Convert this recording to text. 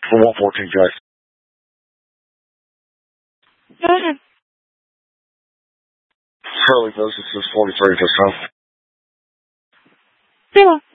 For 114, guys. Hurley versus 43 this time. Yeah.